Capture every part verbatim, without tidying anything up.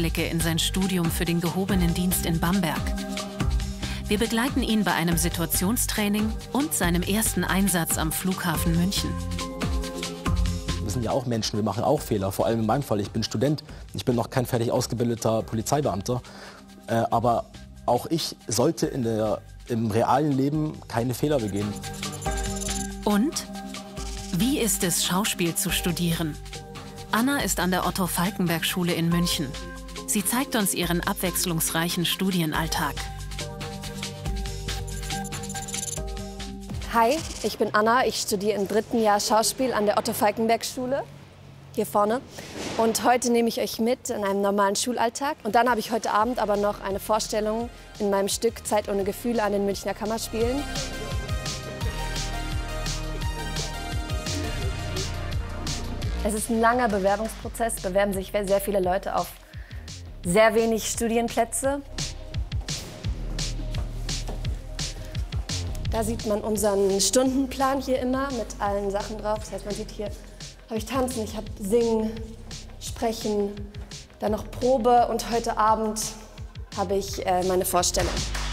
Einblicke in sein Studium für den gehobenen Dienst in Bamberg. Wir begleiten ihn bei einem Situationstraining und seinem ersten Einsatz am Flughafen München. Wir sind ja auch Menschen, wir machen auch Fehler, vor allem in meinem Fall. Ich bin Student, ich bin noch kein fertig ausgebildeter Polizeibeamter, äh, aber auch ich sollte in der, im realen Leben keine Fehler begehen. Und? Wie ist es, Schauspiel zu studieren? Anna ist an der Otto-Falckenberg-Schule in München. Sie zeigt uns ihren abwechslungsreichen Studienalltag. Hi, ich bin Anna. Ich studiere im dritten Jahr Schauspiel an der Otto-Falckenberg-Schule, hier vorne. Und heute nehme ich euch mit in einem normalen Schulalltag. Und dann habe ich heute Abend aber noch eine Vorstellung in meinem Stück Zeit ohne Gefühle an den Münchner Kammerspielen. Es ist ein langer Bewerbungsprozess. Es bewerben sich sehr viele Leute auf sehr wenig Studienplätze. Da sieht man unseren Stundenplan hier immer mit allen Sachen drauf. Das heißt, man sieht hier, habe ich Tanzen, ich habe Singen, Sprechen, dann noch Probe und heute Abend habe ich äh, meine Vorstellung.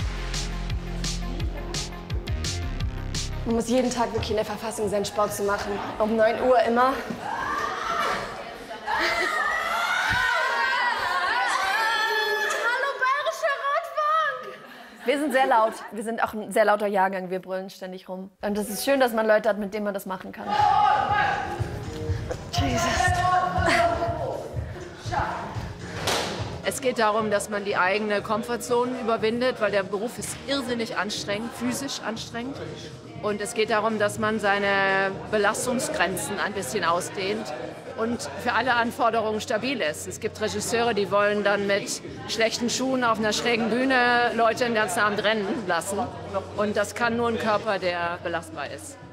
Man muss jeden Tag wirklich in der Verfassung sein, Sport zu machen. Um neun Uhr immer. Wir sind sehr laut. Wir sind auch ein sehr lauter Jahrgang. Wir brüllen ständig rum. Und es ist schön, dass man Leute hat, mit denen man das machen kann. Jesus. Es geht darum, dass man die eigene Komfortzone überwindet, weil der Beruf ist irrsinnig anstrengend, physisch anstrengend. Und es geht darum, dass man seine Belastungsgrenzen ein bisschen ausdehnt und für alle Anforderungen stabil ist. Es gibt Regisseure, die wollen dann mit schlechten Schuhen auf einer schrägen Bühne Leute den ganzen Abend rennen lassen. Und das kann nur ein Körper, der belastbar ist.